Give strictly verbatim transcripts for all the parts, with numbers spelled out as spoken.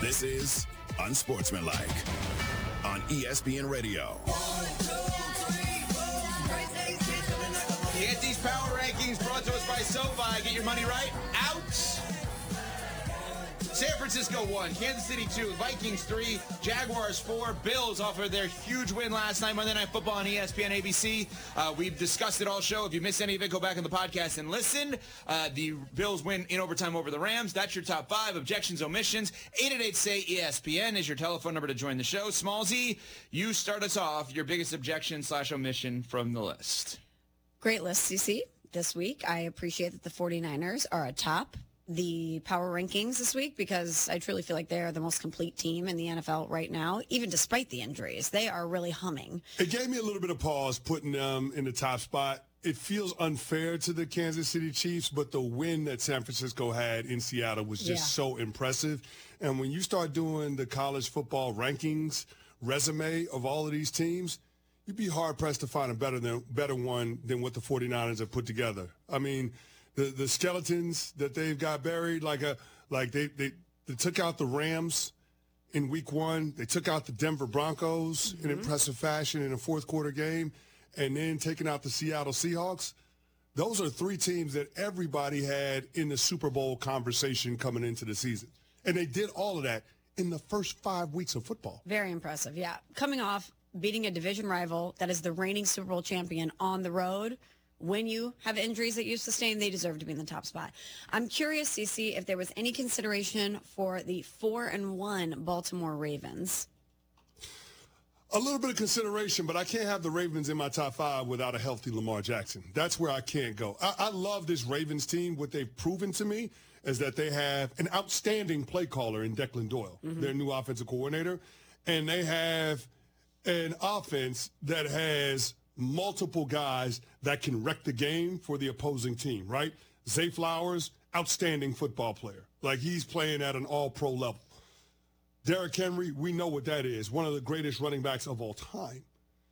This is Unsportsmanlike on E S P N Radio. Get these power rankings brought to us by SoFi. Get your money right. Out. San Francisco one, Kansas City two, Vikings three, Jaguars four, Bills offered their huge win last night, Monday Night Football on E S P N A B C. Uh, we've discussed it all show. If you missed any of it, go back in the podcast and listen. Uh, the Bills win in overtime over the Rams. That's your top five. Objections, omissions. eight eight eight, S A Y, E S P N is your telephone number to join the show. Smallsy, you start us off. Your biggest objection slash omission from the list. Great list, C C, this week. I appreciate that the 49ers are atop the power rankings this week because I truly feel like they are the most complete team in the N F L right now, even despite the injuries. They are really humming. It gave me a little bit of pause putting them in the top spot. It feels unfair to the Kansas City Chiefs, but the win that San Francisco had in Seattle was just Yeah. so impressive. And when you start doing the college football rankings resume of all of these teams, you'd be hard-pressed to find a better than better one than what the 49ers have put together. I mean, the the skeletons that they've got buried, like a like they, they, they took out the Rams in week one. They took out the Denver Broncos mm-hmm. in impressive fashion in a fourth quarter game, and then taking out the Seattle Seahawks. Those are three teams that everybody had in the Super Bowl conversation coming into the season. And they did all of that in the first five weeks of football. Very impressive, yeah. Coming off beating a division rival that is the reigning Super Bowl champion on the road. When you have injuries that you sustain, they deserve to be in the top spot. I'm curious, C C, if there was any consideration for the four and one Baltimore Ravens. A little bit of consideration, but I can't have the Ravens in my top five without a healthy Lamar Jackson. That's where I can't go. I, I love this Ravens team. What they've proven to me is that they have an outstanding play caller in Declan Doyle, mm-hmm. their new offensive coordinator, and they have an offense that has multiple guys that can wreck the game for the opposing team, right? Zay Flowers, outstanding football player. Like, he's playing at an all-pro level. Derrick Henry, we know what that is, one of the greatest running backs of all time.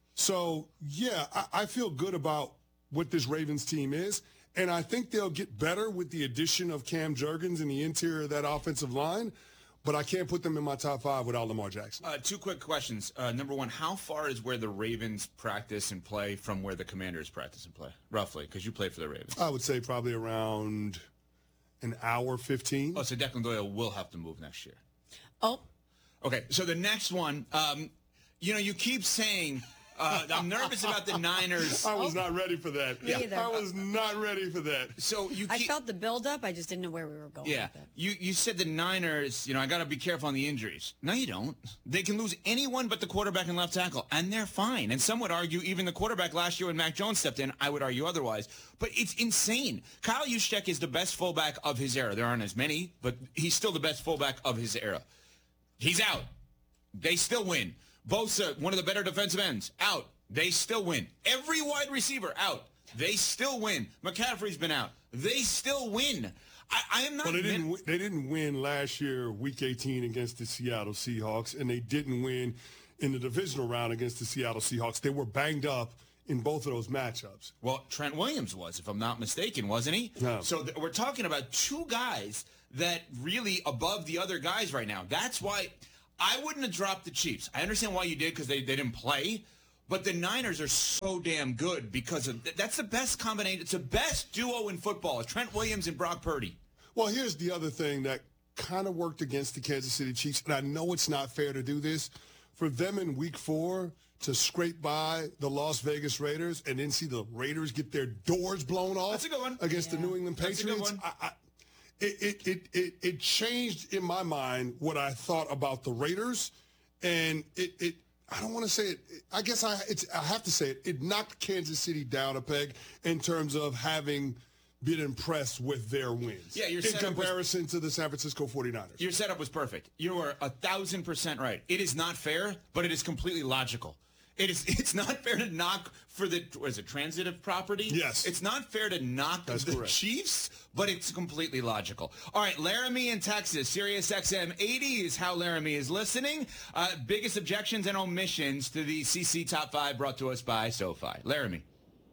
So, yeah, I, I feel good about what this Ravens team is, and I think they'll get better with the addition of Cam Jurgens in the interior of that offensive line. But I can't put them in my top five without Lamar Jackson. Uh, two quick questions. Uh, number one, how far is where the Ravens practice and play from where the Commanders practice and play, roughly? Because you play for the Ravens. I would say probably around an hour, fifteen. Oh, so Declan Doyle will have to move next year. Oh. Okay, so the next one, um, you know, you keep saying uh, I'm nervous about the Niners. I was not ready for that. Me either. I was not ready for that. So you keep, I felt the buildup. I just didn't know where we were going Yeah, with it. you you said the Niners, you know, I got to be careful on the injuries. No, you don't. They can lose anyone but the quarterback and left tackle, and they're fine. And some would argue even the quarterback last year when Mac Jones stepped in, I would argue otherwise. But it's insane. Kyle Juszczyk is the best fullback of his era. There aren't as many, but he's still the best fullback of his era. He's out. They still win. Bosa, one of the better defensive ends, out. They still win. Every wide receiver out. They still win. McCaffrey's been out. They still win. I, I am not. Well, they didn't. Min- they didn't win last year, Week eighteen, against the Seattle Seahawks, and they didn't win in the divisional round against the Seattle Seahawks. They were banged up in both of those matchups. Well, Trent Williams was, if I'm not mistaken, wasn't he? No. So th- we're talking about two guys that really above the other guys right now. That's why I wouldn't have dropped the Chiefs. I understand why you did because they, they didn't play. But the Niners are so damn good because of that's the best combination. It's the best duo in football. Trent Williams and Brock Purdy. Well, here's the other thing that kind of worked against the Kansas City Chiefs, and I know it's not fair to do this. For them in week four to scrape by the Las Vegas Raiders and then see the Raiders get their doors blown off That's a good one. against Yeah. the New England That's Patriots, a good one. I, I, it, it, it, it, it changed in my mind what I thought about the Raiders, and it, it I don't want to say it. I guess I it's, I have to say it. It knocked Kansas City down a peg in terms of having been impressed with their wins. Yeah, your in setup was- comparison to the San Francisco 49ers. Your setup was perfect. You are a thousand percent right. It is not fair, but it is completely logical. It is. It's not fair to knock for the what is it transitive property. Yes. It's not fair to knock That's the correct. Chiefs, but it's completely logical. All right, Laramie in Texas, Sirius X M eighty is how Laramie is listening. Uh, biggest objections and omissions to the C C Top Five brought to us by SoFi. Laramie.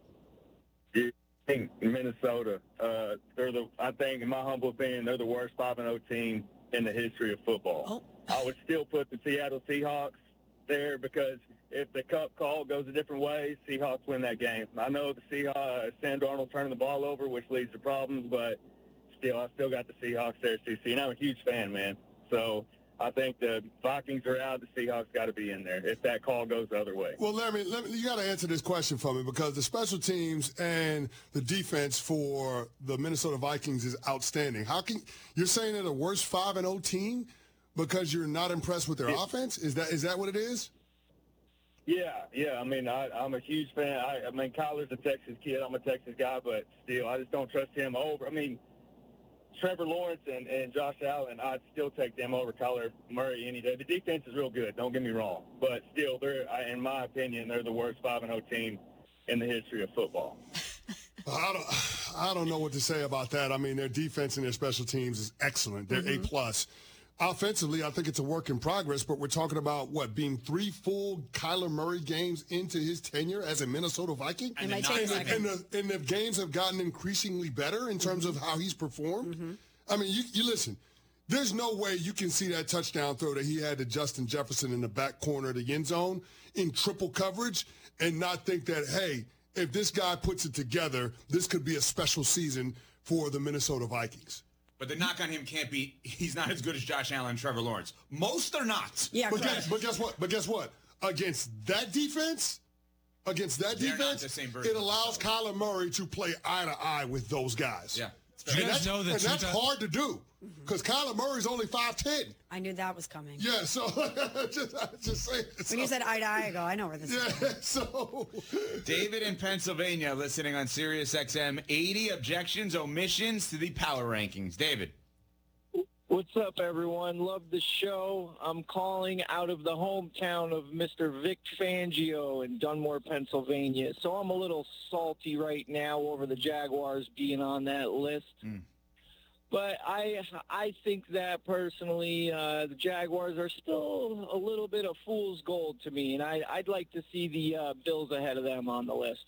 I think Minnesota, uh, they're the. I think, in my humble opinion, they're the worst five and zero team in the history of football. Oh. I would still put the Seattle Seahawks there because if the cup call goes a different way, Seahawks win that game. I know the Seahawks, Sam Darnold turning the ball over, which leads to problems, but still, I still got the Seahawks there, C C, and I'm a huge fan, man. So I think the Vikings are out. The Seahawks got to be in there if that call goes the other way. Well, let me, let me you got to answer this question for me because the special teams and the defense for the Minnesota Vikings is outstanding. How can you're saying they're the worst five and oh team because you're not impressed with their Yeah. offense? Is that is that what it is? Yeah, yeah. I mean, I, I'm a huge fan. I, I mean, Kyler's a Texas kid. I'm a Texas guy, but still, I just don't trust him over. I mean, Trevor Lawrence and, and Josh Allen, I'd still take them over Kyler Murray any day. The defense is real good, don't get me wrong. But still, they're, in my opinion, they're the worst five and oh team in the history of football. I don't, I don't know what to say about that. I mean, their defense and their special teams is excellent. They're Mm-hmm. A plus. Offensively, I think it's a work in progress, but we're talking about, what, being three full Kyler Murray games into his tenure as a Minnesota Viking? It might the take a nine- second. And the, and the games have gotten increasingly better in terms of how he's performed. Mm-hmm. I mean, you, you listen, there's no way you can see that touchdown throw that he had to Justin Jefferson in the back corner of the end zone in triple coverage and not think that, hey, if this guy puts it together, this could be a special season for the Minnesota Vikings. But the knock on him can't be he's not as good as Josh Allen and Trevor Lawrence. Most are not. Yeah, But correct. guess, but guess what? But guess what? Against that defense, against that They're not defense, the same version it allows Kyler Murray to play eye to eye with those guys. Yeah. And You guys that's, know that and that's two thou- hard to do because Kyler Murray's only five ten. I knew that was coming. Yeah, so just, I just saying. When you said eye to eye, I go, I know where this is going. yeah, so David in Pennsylvania listening on Sirius X M. eighty objections, omissions to the power rankings. David. What's up, everyone? Love the show. I'm calling out of the hometown of Mister Vic Fangio in Dunmore, Pennsylvania. So I'm a little salty right now over the Jaguars being on that list. Mm. But I I think that personally uh, the Jaguars are still a little bit of fool's gold to me, and I, I'd like to see the uh, Bills ahead of them on the list.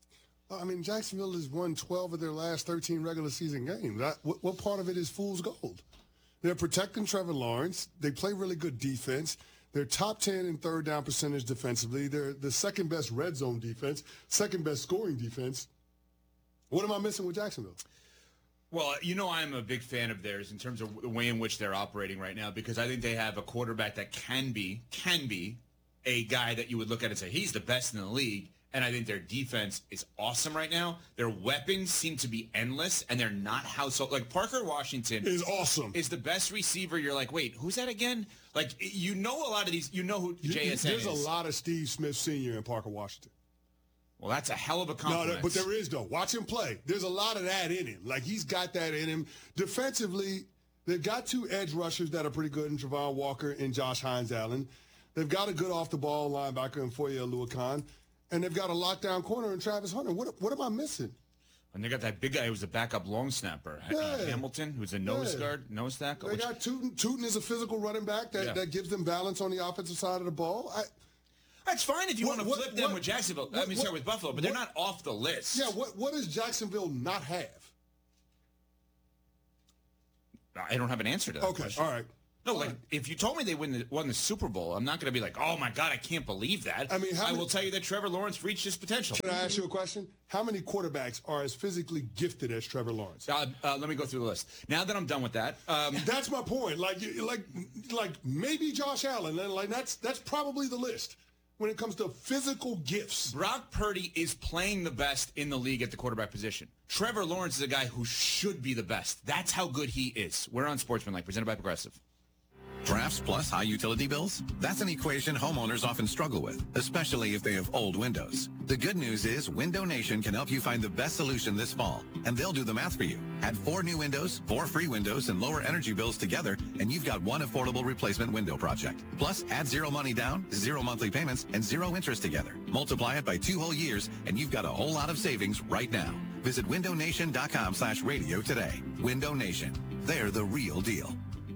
I mean, Jacksonville has won twelve of their last thirteen regular season games. That, what, what part of it is fool's gold? They're protecting Trevor Lawrence. They play really good defense. They're top ten in third down percentage defensively. They're the second best red zone defense, second best scoring defense. What am I missing with Jacksonville? Well, you know I'm a big fan of theirs in terms of the way in which they're operating right now because I think they have a quarterback that can be, can be a guy that you would look at and say, he's the best in the league. And I think their defense is awesome right now. Their weapons seem to be endless, and they're not household. Like, Parker Washington Is awesome. is the best receiver. You're like, wait, who's that again? Like, you know a lot of these. You know who You- J you- S N There's is. a lot of Steve Smith Senior and Parker Washington. Well, that's a hell of a No, compliment. no, but there is, though. Watch him play. There's a lot of that in him. Like, he's got that in him. Defensively, they've got two edge rushers that are pretty good in Trevon Walker and Josh Hines Allen. They've got a good off-the-ball linebacker in Foye Oluokun. And they've got a lockdown corner in Travis Hunter. What, what am I missing? And they got that big guy who's a backup long snapper, Yeah. Hamilton, who's a nose Yeah. guard, nose tackle. They which- got Tootin. Tootin is a physical running back that, Yeah. that gives them balance on the offensive side of the ball. I, That's fine if you What- want to what- flip them what- with Jacksonville. I what- mean, what- sorry, with Buffalo, but they're what- not off the list. yeah, what, what does Jacksonville not have? I don't have an answer to that Okay, question. all right. No, like, if you told me they win the, won the Super Bowl, I'm not going to be like, oh, my God, I can't believe that. I mean, how I many- will tell you that Trevor Lawrence reached his potential. Can I ask you a question? How many quarterbacks are as physically gifted as Trevor Lawrence? Uh, uh, let me go through the list. Now that I'm done with that, um, That's my point. Like, you- like, like maybe Josh Allen. and, Like that's that's probably the list when it comes to physical gifts. Brock Purdy is playing the best in the league at the quarterback position. Trevor Lawrence is a guy who should be the best. That's how good he is. We're on Sportsmanlike, presented by Progressive. Drafts plus high utility bills? That's an equation homeowners often struggle with, especially if they have old windows. The good news is Window Nation can help you find the best solution this fall, and they'll do the math for you. Add four new windows, four free windows, and lower energy bills together, and you've got one affordable replacement window project. Plus, add zero money down, zero monthly payments, and zero interest together. Multiply it by two whole years, and you've got a whole lot of savings right now. Visit window nation dot com slash radio today. Window Nation. They're the real deal.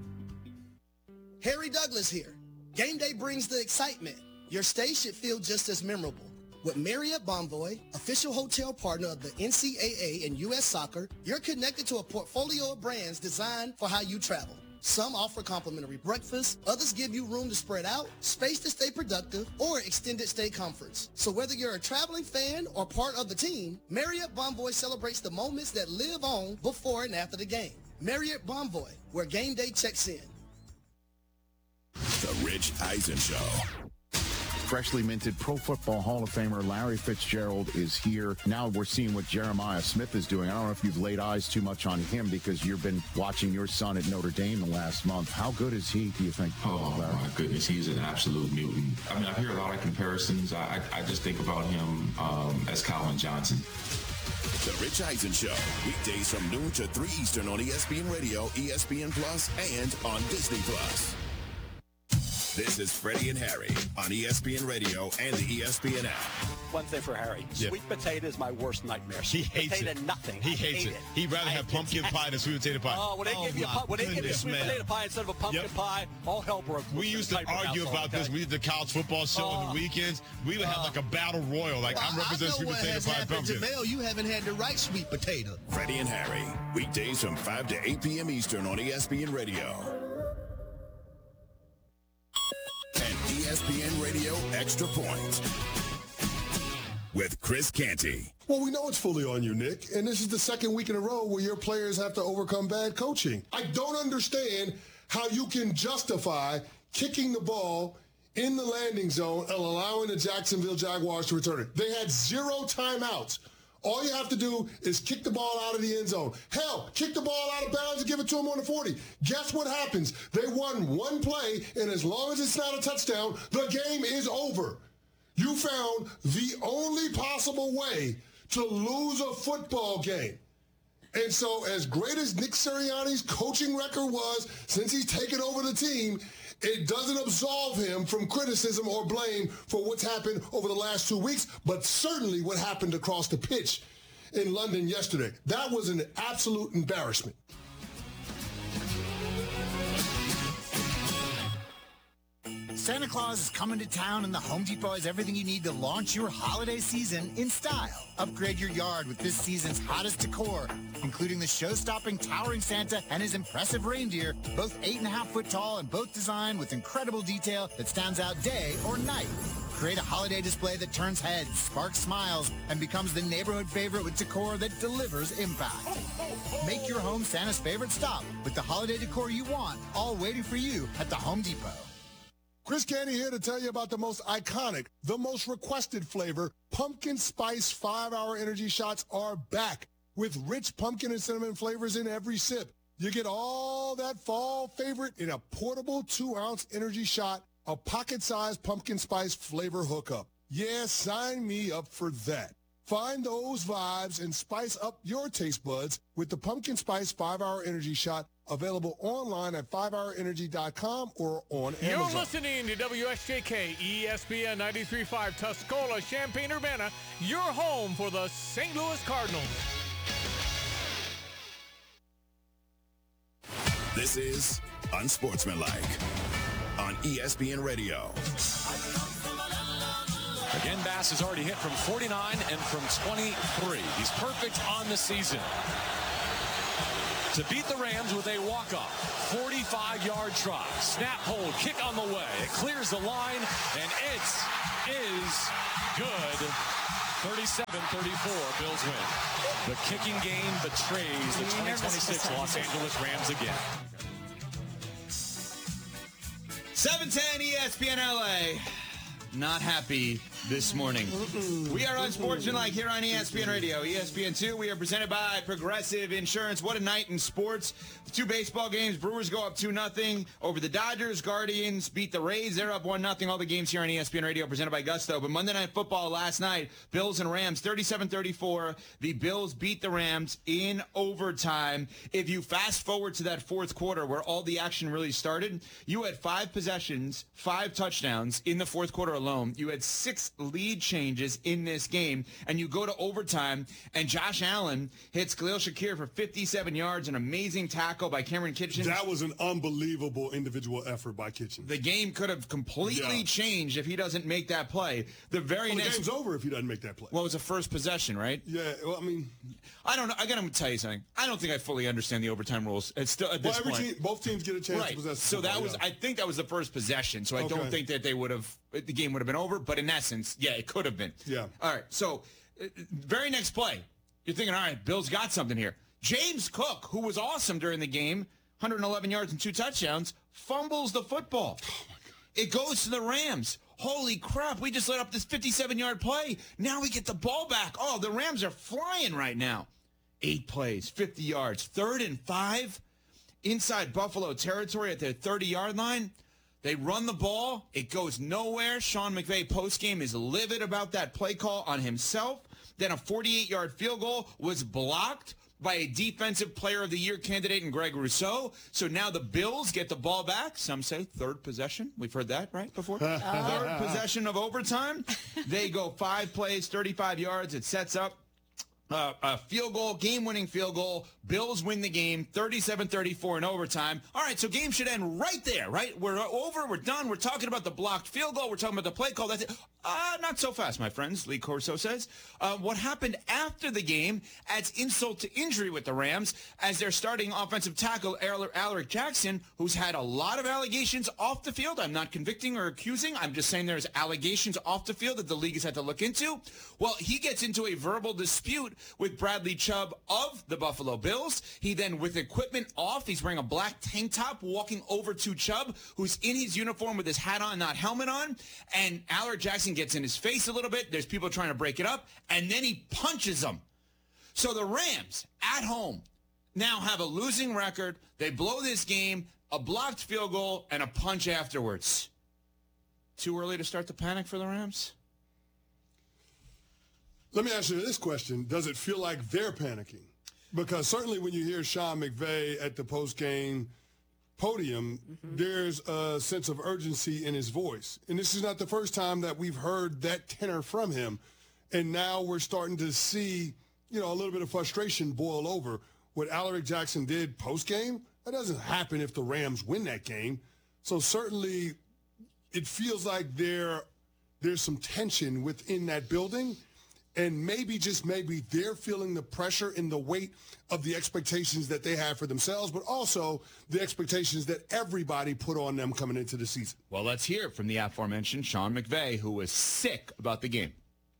Harry Douglas here. Game day brings the excitement. Your stay should feel just as memorable. With Marriott Bonvoy, official hotel partner of the N C double A and U S Soccer, you're connected to a portfolio of brands designed for how you travel. Some offer complimentary breakfast, others give you room to spread out, space to stay productive, or extended stay comforts. So whether you're a traveling fan or part of the team, Marriott Bonvoy celebrates the moments that live on before and after the game. Marriott Bonvoy, where game day checks in. The Rich Eisen Show. Freshly minted Pro Football Hall of Famer Larry Fitzgerald is here. Now we're seeing what Jeremiah Smith is doing. I don't know if you've laid eyes too much on him because you've been watching your son at Notre Dame the last month. How good is he, do you think? Oh, Larry? my goodness. He's an absolute mutant. I mean, I hear a lot of comparisons. I, I, I just think about him um, as Calvin Johnson. The Rich Eisen Show. Weekdays from noon to three Eastern on E S P N Radio, E S P N Plus, and on Disney Plus. This is Freddie and Harry on E S P N Radio and the E S P N app. One thing for Harry. Yeah. Sweet potato is my worst nightmare. He Sweet hates potato, it. nothing. He I hates hate it. it. He'd rather I have pumpkin pie than sweet potato pie. Oh, when they oh, give you a, pu- when they give you a sweet man. potato pie instead of a pumpkin Yep. pie, all hell broke loose. We used to in the argue household, about okay? this. We did the college football show on Uh, the weekends. We would have like a battle royal. Like, Well, I'm representing I sweet know what potato has pie happened, pumpkin. JaVale. You haven't had the right sweet potato. Freddie and Harry. Weekdays from five to eight p.m. Eastern on E S P N Radio. And E S P N Radio Extra Point with Chris Canty. Well, we know it's fully on you, Nick, and this is the second week in a row where your players have to overcome bad coaching. I don't understand how you can justify kicking the ball in the landing zone and allowing the Jacksonville Jaguars to return it. They had zero timeouts. All you have to do is kick the ball out of the end zone. Hell, kick the ball out of bounds and give it to them on the forty. Guess what happens? They won one play, and as long as it's not a touchdown, the game is over. You found the only possible way to lose a football game. And so as great as Nick Sirianni's coaching record was since he's taken over the team, it doesn't absolve him from criticism or blame for what's happened over the last two weeks, but certainly what happened across the pitch in London yesterday. That was an absolute embarrassment. Santa Claus is coming to town, and the Home Depot has everything you need to launch your holiday season in style. Upgrade your yard with this season's hottest decor, including the show-stopping towering Santa and his impressive reindeer, both eight and a half foot tall and both designed with incredible detail that stands out day or night. Create a holiday display that turns heads, sparks smiles, and becomes the neighborhood favorite with decor that delivers impact. Make your home Santa's favorite stop with the holiday decor you want, all waiting for you at the Home Depot. Chris Canty here to tell you about the most iconic, the most requested flavor. Pumpkin Spice five-hour energy shots are back with rich pumpkin and cinnamon flavors in every sip. You get all that fall favorite in a portable two-ounce energy shot, a pocket-sized pumpkin spice flavor hookup. Yeah, sign me up for that. Find those vibes and spice up your taste buds with the Pumpkin Spice five-hour energy shot, available online at five hour energy dot com or on Amazon. You're listening to W S J K E S P N ninety-three point five Tuscola, Champaign-Urbana, your home for the Saint Louis Cardinals. This is Unsportsmanlike on E S P N Radio. Again, Bass has already hit from forty-nine and from twenty-three. He's perfect on the season. To beat the Rams with a walk-off, forty-five yard try. Snap, hold, kick on the way. It clears the line, and it is good. thirty-seven thirty-four, Bills win. The kicking game betrays the twenty twenty-six Los Angeles Rams again. seven ten E S P N L A. Not happy this morning. Mm-mm. We are on Sportsmanlike here on E S P N Radio. E S P N two, we are presented by Progressive Insurance. What a night in sports. Two baseball games. Brewers go up two nothing over the Dodgers. Guardians beat the Rays. They're up one nothing. All the games here on E S P N Radio presented by Gusto. But Monday Night Football last night, Bills and Rams, thirty-seven thirty-four. The Bills beat the Rams in overtime. If you fast forward to that fourth quarter where all the action really started, you had five possessions, five touchdowns in the fourth quarter alone. You had six lead changes in this game, and you go to overtime, and Josh Allen hits Khalil Shakir for fifty-seven yards, an amazing tackle by Cameron Kitchens. That was an unbelievable individual effort by Kitchens. The game could have completely Yeah. changed if he doesn't make that play. The very Well, the next game's over if he doesn't make that play. Well, it was a first possession, right? Yeah, well, I mean, I don't know. I got to tell you something. I don't think I fully understand the overtime rules. It's still at well, this every point. team, both teams get a chance Right. to possess. So the that football, was, yeah. I think that was the first possession. So I Okay. don't think that they would have, the game would have been over. But in essence, yeah, it could have been. Yeah. All right. So uh, very next play, you're thinking, all right, Bill's got something here. James Cook, who was awesome during the game, one hundred eleven yards and two touchdowns, fumbles the football. Oh my God. It goes to the Rams. Holy crap, we just let up this fifty-seven-yard play. Now we get the ball back. Oh, the Rams are flying right now. Eight plays, fifty yards, third and five, inside Buffalo territory at their thirty-yard line. They run the ball. It goes nowhere. Sean McVay postgame is livid about that play call on himself. Then a forty-eight-yard field goal was blocked by a Defensive Player of the Year candidate in Greg Rousseau. So now the Bills get the ball back. Some say third possession. We've heard that, right, before? Third possession of overtime. They go five plays, thirty-five yards. It sets up Uh, a field goal, game-winning field goal. Bills win the game, thirty-seven thirty-four in overtime. All right, so game should end right there, right? We're over. We're done. We're talking about the blocked field goal. We're talking about the play call. That's it. Uh, not so fast, my friends, Lee Corso says. Uh, what happened after the game adds insult to injury with the Rams as their starting offensive tackle, Alaric Jackson, who's had a lot of allegations off the field. I'm not convicting or accusing. I'm just saying there's allegations off the field that the league has had to look into. Well, he gets into a verbal dispute with Bradley Chubb of the Buffalo Bills. He then, with equipment off, he's wearing a black tank top, walking over to Chubb, who's in his uniform with his hat on, not helmet on. And Alaric Jackson gets in his face a little bit. There's people trying to break it up. And then he punches him. So the Rams, at home, now have a losing record. They blow this game, a blocked field goal, and a punch afterwards. Too early to start the panic for the Rams? Let me ask you this question. Does it feel like they're panicking? Because certainly when you hear Sean McVay at the post-game podium, mm-hmm. there's a sense of urgency in his voice. And this is not the first time that we've heard that tenor from him. And now we're starting to see, you know, a little bit of frustration boil over. What Alaric Jackson did post-game, that doesn't happen if the Rams win that game. So certainly it feels like there, there's some tension within that building. And maybe, just maybe, they're feeling the pressure and the weight of the expectations that they have for themselves, but also the expectations that everybody put on them coming into the season. Well, let's hear from the aforementioned Sean McVay, who was sick about the game.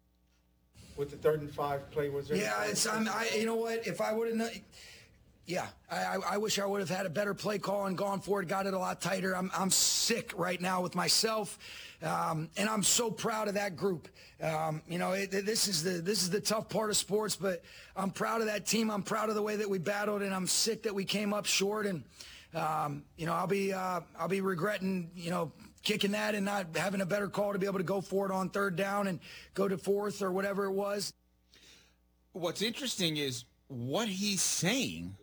With the third and five play, was there? Yeah, it's. I'm, I. You know what? If I would have, yeah, I, I, I wish I would have had a better play call and gone for it, got it a lot tighter. I'm, I'm sick right now with myself. Um, and I'm so proud of that group. Um, you know, it, this is the this is the tough part of sports, but I'm proud of that team. I'm proud of the way that we battled, and I'm sick that we came up short. And um, you know, I'll be uh, I'll be regretting you know kicking that and not having a better call to be able to go for it on third down and go to fourth or whatever it was. What's interesting is what he's saying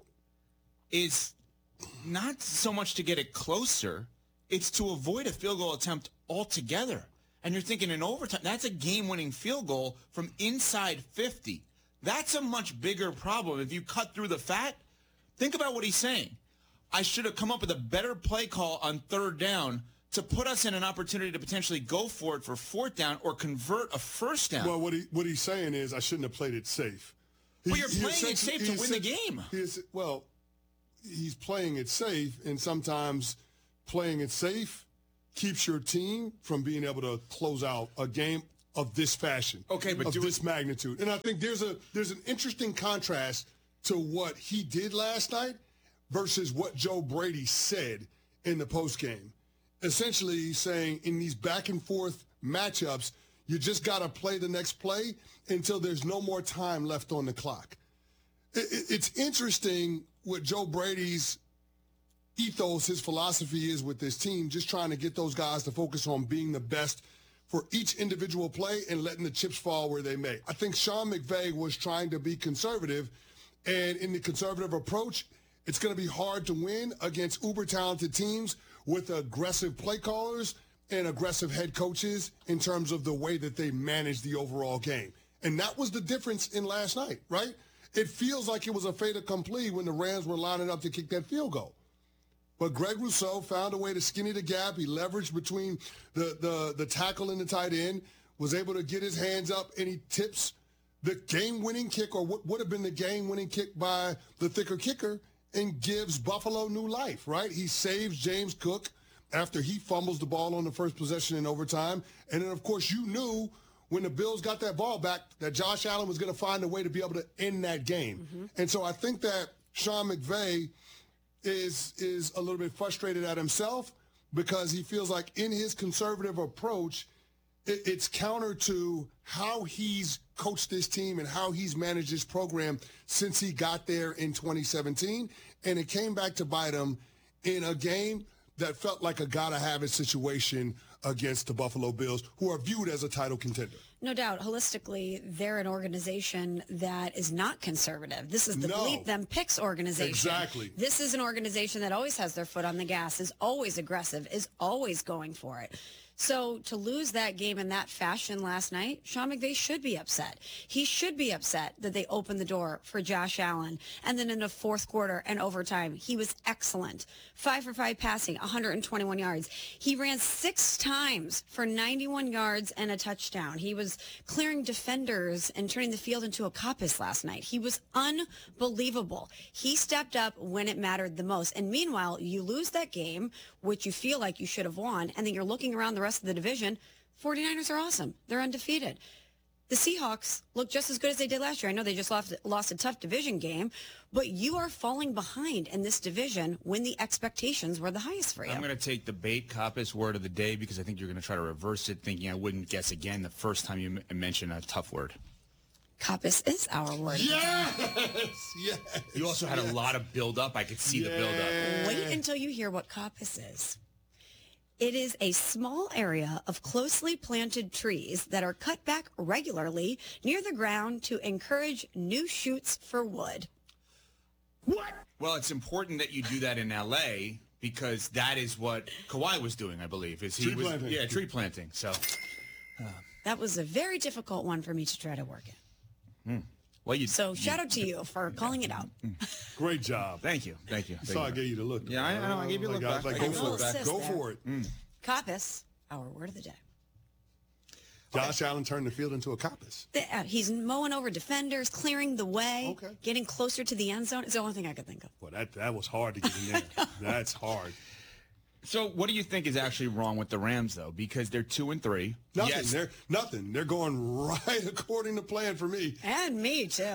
is not so much to get it closer. It's to avoid a field goal attempt altogether. And you're thinking in overtime, that's a game-winning field goal from inside fifty. That's a much bigger problem. If you cut through the fat, think about what he's saying. I should have come up with a better play call on third down to put us in an opportunity to potentially go for it for fourth down or convert a first down. Well, what he what he's saying is I shouldn't have played it safe. But you're playing it safe to win the game. He is, well, he's playing it safe, and sometimes playing it safe keeps your team from being able to close out a game of this fashion. Okay, but of do this it- magnitude. And I think there's a there's an interesting contrast to what he did last night versus what Joe Brady said in the postgame. Essentially, he's saying in these back and forth matchups, you just got to play the next play until there's no more time left on the clock. It, it, it's interesting what Joe Brady's ethos, his philosophy is with this team, just trying to get those guys to focus on being the best for each individual play and letting the chips fall where they may. I think Sean McVay was trying to be conservative, and in the conservative approach, it's going to be hard to win against uber-talented teams with aggressive play callers and aggressive head coaches in terms of the way that they manage the overall game. And that was the difference in last night, right? It feels like it was a fait accompli when the Rams were lining up to kick that field goal. But Greg Rousseau found a way to skinny the gap. He leveraged between the, the, the tackle and the tight end, was able to get his hands up, and he tips the game-winning kick, or what would have been the game-winning kick by the thicker kicker, and gives Buffalo new life, right? He saves James Cook after he fumbles the ball on the first possession in overtime. And then, of course, you knew when the Bills got that ball back that Josh Allen was going to find a way to be able to end that game. Mm-hmm. And so I think that Sean McVay is is a little bit frustrated at himself because he feels like in his conservative approach, it, it's counter to how he's coached this team and how he's managed this program since he got there in twenty seventeen. And it came back to bite him in a game that felt like a gotta-have-it situation against the Buffalo Bills, who are viewed as a title contender. No doubt. Holistically, they're an organization that is not conservative. This is the No. Bleep Them Picks organization. Exactly. This is an organization that always has their foot on the gas, is always aggressive, is always going for it. So to lose that game in that fashion last night, Sean McVay should be upset. He should be upset that they opened the door for Josh Allen. And then in the fourth quarter and overtime, he was excellent. Five for five passing, one hundred twenty-one yards. He ran six times for ninety-one yards and a touchdown. He was clearing defenders and turning the field into a caucus last night. He was unbelievable. He stepped up when it mattered the most. And meanwhile, you lose that game, which you feel like you should have won, and then you're looking around the rest of the division. forty-niners are awesome. They're undefeated. The Seahawks look just as good as they did last year. I know they just lost, lost a tough division game, but you are falling behind in this division when the expectations were the highest for you. I'm going to take the bait Coppice word of the day because I think you're going to try to reverse it, thinking I wouldn't guess again the first time you m- mentioned a tough word. Coppice is our word. Yes! Yes! You also had yes. a lot of build-up. I could see the build-up. Wait until you hear what coppice is. It is a small area of closely planted trees that are cut back regularly near the ground to encourage new shoots for wood. What? Well, it's important that you do that in L A because that is what Kawhi was doing, I believe. Is he Tree was planting. yeah, tree planting. So uh, That was a very difficult one for me to try to work in. mm. well, you So shout out to you for calling it out. Great job. Thank you. Thank you. Thank So you. I gave you the look. Yeah, I, I know. I gave you a look Like, I back. was like, I go gave you a for look it. back. Assist Go there. for it. Mm. Coppice, our word of the day. Josh Allen turned the field into a coppice. The- uh, He's mowing over defenders, clearing the way, Okay. getting closer to the end zone. It's the only thing I could think of. Well, that, that was hard to get in there. That's hard. So what do you think is actually wrong with the Rams, though? Because they're two and three. Nothing. Yes. They're nothing. They're going right according to plan for me. And me, too.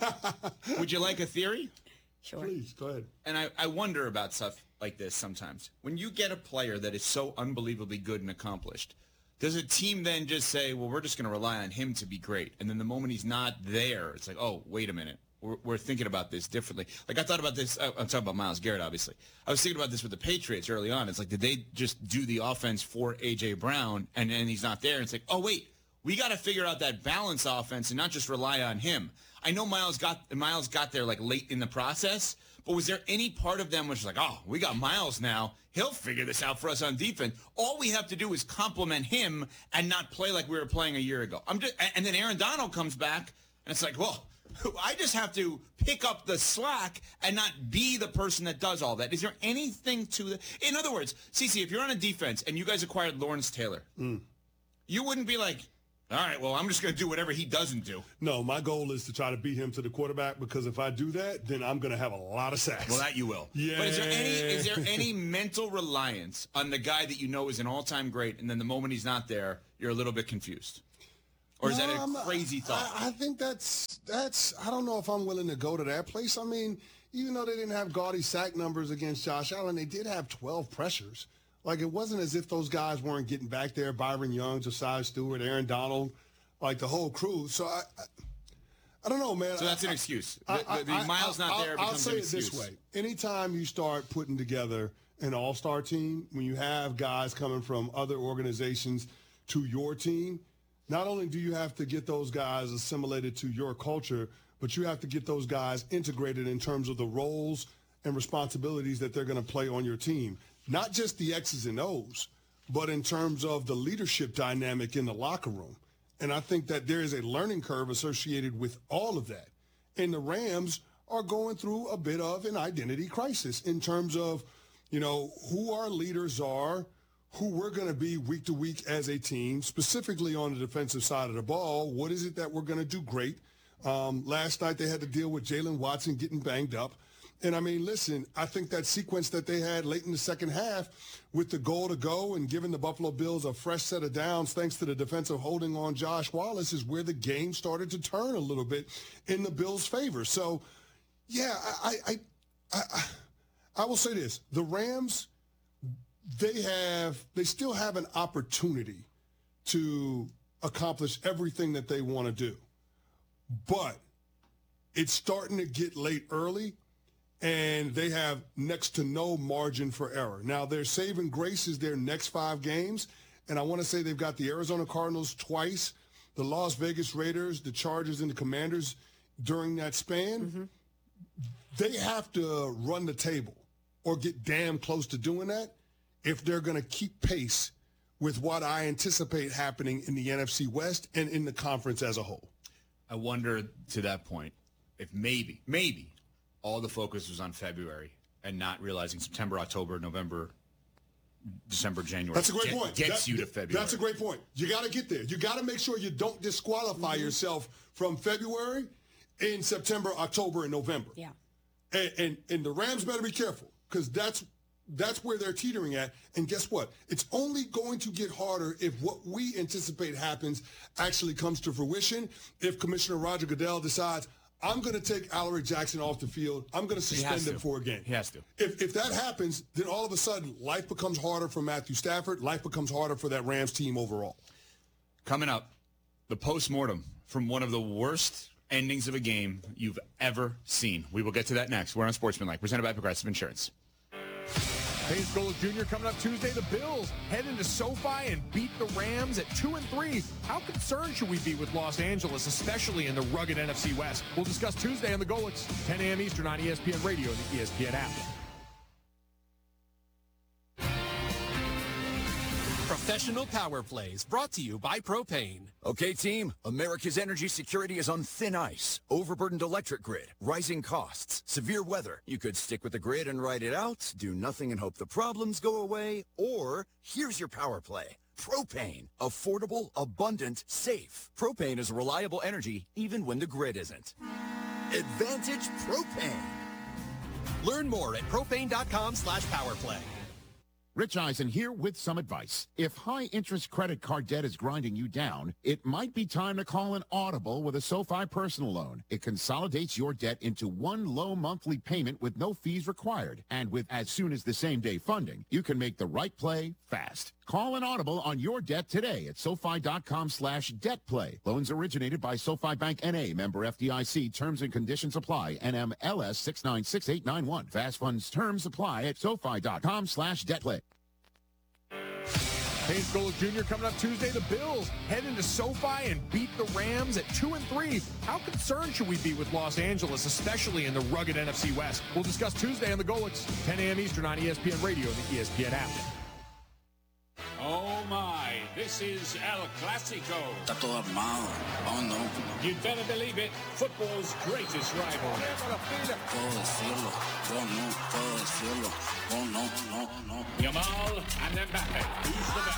Would you like a theory? Sure. Please, go ahead. And I, I wonder about stuff like this sometimes. When you get a player that is so unbelievably good and accomplished, does a team then just say, well, we're just going to rely on him to be great? And then the moment he's not there, it's like, oh, wait a minute. We're, we're thinking about this differently. Like I thought about this. uh, I'm talking about Myles Garrett, obviously. I was thinking about this with the Patriots early on. It's like, did they just do the offense for A J. Brown and then he's not there? And it's like, oh, wait, we got to figure out that balance offense and not just rely on him. I know Myles got Myles got there like late in the process, but was there any part of them which was like, oh, we got Myles now. He'll figure this out for us on defense. All we have to do is compliment him and not play like we were playing a year ago. I'm just, and then Aaron Donald comes back, and it's like, well, I just have to pick up the slack and not be the person that does all that. Is there anything to the? In other words, Cece, if you're on a defense and you guys acquired Lawrence Taylor, Mm. you wouldn't be like, all right, well, I'm just going to do whatever he doesn't do. No, my goal is to try to beat him to the quarterback because if I do that, then I'm going to have a lot of sacks. Well, that you will. Yeah. But is there any is there any mental reliance on the guy that you know is an all-time great, and then the moment he's not there, you're a little bit confused? Or is No, that a I'm not- crazy thought? I, I think that's that's. I don't know if I'm willing to go to that place. I mean, even though they didn't have gaudy sack numbers against Josh Allen, they did have twelve pressures. Like it wasn't as if those guys weren't getting back there. Byron Young, Josiah Stewart, Aaron Donald, like the whole crew. So I, I, I don't know, man. So that's I- an excuse. I- The, I- the, the I- Miles not I'll- there I'll becomes say an it excuse. this way: anytime you start putting together an all-star team, when you have guys coming from other organizations to your team, not only do you have to get those guys assimilated to your culture, but you have to get those guys integrated in terms of the roles and responsibilities that they're going to play on your team. Not just the X's and O's, but in terms of the leadership dynamic in the locker room. And I think that there is a learning curve associated with all of that. And the Rams are going through a bit of an identity crisis in terms of, you know, who our leaders are, who we're going to be week to week as a team, specifically on the defensive side of the ball. What is it that we're going to do great? Um, last night they had to deal with Jalen Watson getting banged up. And, I mean, listen, I think that sequence that they had late in the second half with the goal to go and giving the Buffalo Bills a fresh set of downs thanks to the defensive holding on Josh Wallace is where the game started to turn a little bit in the Bills' favor. So, yeah, I I I, I, I will say this. The Rams, they have they still have an opportunity to accomplish everything that they want to do. But it's starting to get late early, and they have next to no margin for error. Now, their saving grace is their next five games, and I want to say they've got the Arizona Cardinals twice, the Las Vegas Raiders, the Chargers, and the Commanders during that span. Mm-hmm. They have to run the table or get damn close to doing that if they're going to keep pace with what I anticipate happening in the N F C West and in the conference as a whole. I wonder, to that point, if maybe, maybe, all the focus was on February and not realizing September, October, November, December, January. That's a great get, point. Gets that, you to February. That's a great point. You got to get there. You got to make sure you don't disqualify mm-hmm. yourself from February in September, October, and November. Yeah. And, and, and the Rams better be careful because that's that's where they're teetering at. And guess what? It's only going to get harder if what we anticipate happens actually comes to fruition. If Commissioner Roger Goodell decides, I'm going to take Alaric Jackson off the field. I'm going to suspend him for a game. He has to. If if that happens, then all of a sudden life becomes harder for Matthew Stafford. Life becomes harder for that Rams team overall. Coming up, the postmortem from one of the worst endings of a game you've ever seen. We will get to that next. We're on Sportsmanlike, presented by Progressive Insurance. Hayes Gold Junior coming up Tuesday. The Bills head into SoFi and beat the Rams at two and three. How concerned should we be with Los Angeles, especially in the rugged N F C West? We'll discuss Tuesday on the Golix, ten a.m. Eastern on E S P N Radio and the E S P N app. Professional Power Plays, brought to you by Propane. Okay, team, America's energy security is on thin ice. Overburdened electric grid, rising costs, severe weather. You could stick with the grid and ride it out, do nothing and hope the problems go away, or here's your power play. Propane. Affordable, abundant, safe. Propane is reliable energy even when the grid isn't. Advantage Propane. Learn more at propane.com slash powerplay. Rich Eisen here with some advice. If high-interest credit card debt is grinding you down, it might be time to call an Audible with a SoFi personal loan. It consolidates your debt into one low monthly payment with no fees required. And with as soon as the same-day funding, you can make the right play fast. Call an Audible on your debt today at SoFi.com slash debt play. Loans originated by SoFi Bank N A, member F D I C. Terms and conditions apply. N M L S six nine six eight nine one. Fast funds terms apply at SoFi.com slash debt play. Hayes Gold Junior coming up Tuesday. The Bills head into SoFi and beat the Rams at two and three. How concerned should we be with Los Angeles, especially in the rugged N F C West? We'll discuss Tuesday on the Golix, ten a.m. Eastern on E S P N Radio and the E S P N app. Oh my, this is El Clasico. Está todo armado. Oh no. You'd better believe it, football's greatest rival. Puedo decirlo. Oh no, puedo decirlo. Oh no, no, no. Yamal and Mbappe. Who's the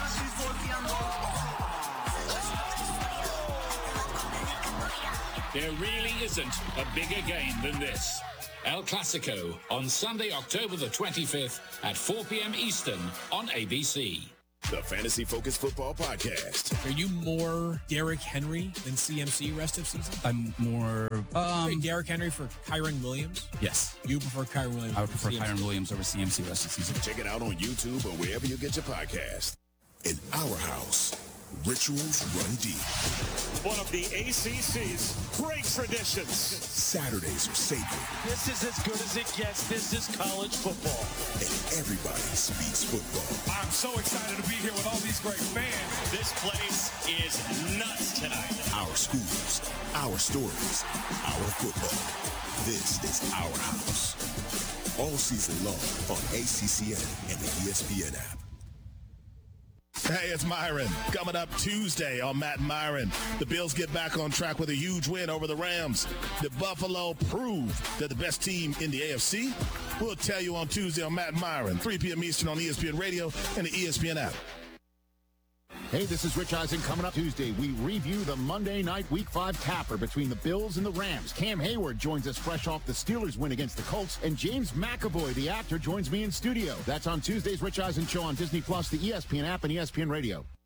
best? There really isn't a bigger game than this. El Clasico on Sunday, October the twenty-fifth at four p.m. Eastern on A B C. The Fantasy Focus Football Podcast. Are you more Derrick Henry than C M C rest of season? I'm more... Um, Derrick Henry for Kyron Williams? Yes. You prefer Kyron Williams? I would prefer C M C? Kyron Williams over C M C rest of season. Check it out on YouTube or wherever you get your podcast. In our house, rituals run deep. One of the A C C's great traditions. Saturdays are sacred. This is as good as it gets. This is college football. And everybody speaks football. I'm so excited to be here with all these great fans. This place is nuts tonight. Our schools, our stories, our football. This is our house. All season long on A C C N and the E S P N app. Hey, it's Myron. Coming up Tuesday on Matt and Myron. The Bills get back on track with a huge win over the Rams. Did Buffalo prove they're the best team in the A F C? We'll tell you on Tuesday on Matt and Myron, three p.m. Eastern on E S P N Radio and the E S P N app. Hey, this is Rich Eisen. Coming up Tuesday, we review the Monday night Week five capper between the Bills and the Rams. Cam Hayward joins us fresh off the Steelers win against the Colts, and James McAvoy, the actor, joins me in studio. That's on Tuesday's Rich Eisen Show on Disney Plus, the E S P N app, and E S P N Radio.